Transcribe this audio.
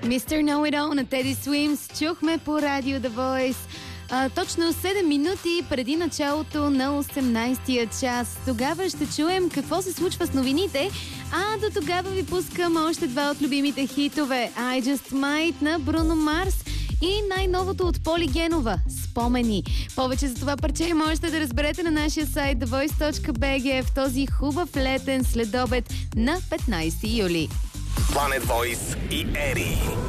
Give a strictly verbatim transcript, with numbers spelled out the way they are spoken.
мистер Know It All на Teddy Swims чухме по радио The Voice. А, точно седем минути преди началото на осемнайсетия час. Тогава ще чуем какво се случва с новините, а до тогава ви пускам още два от любимите хитове. I Just Might на Бруно Марс и най-новото от Поли Генова – Спомени. Повече за това парче можете да разберете на нашия сайт the voice точка b g в този хубав летен следобед на петнайсети юли. Planet Voice и Ери.